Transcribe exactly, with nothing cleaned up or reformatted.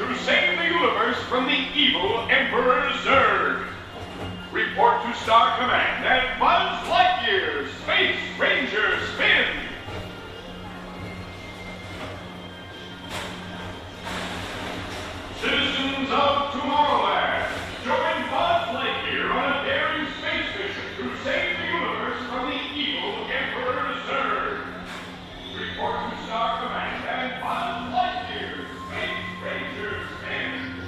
to save the universe from the evil Emperor Zurg. Report to Star Command and Buzz Lightyear, Space Rangers!